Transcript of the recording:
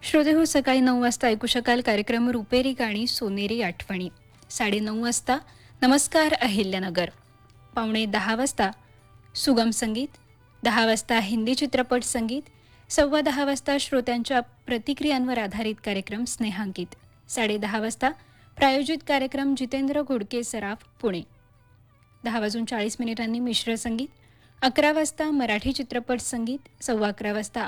श्रोते हो, सकाळी 9 वाजता ऐकू शकाल कार्यक्रम रुपेरी गाणी सोनेरी आठवणी. 9:30 वाजता नमस्कार अहिल्यानगर. 9:45 वाजता सुगम संगीत. 10 वाजता हिंदी चित्रपट संगीत. 10:15 वाजता श्रोत्यांच्या प्रतिक्रियांवर आधारित कार्यक्रम स्नेहांकित. 10:30 वाजता प्रायोजित कार्यक्रम जितेंद्र घोडके सराफ पुणे. 10:40 मिनिटांनी मिश्र संगीत. 11 वाजता मराठी चित्रपट संगीत. 11:15 वाजता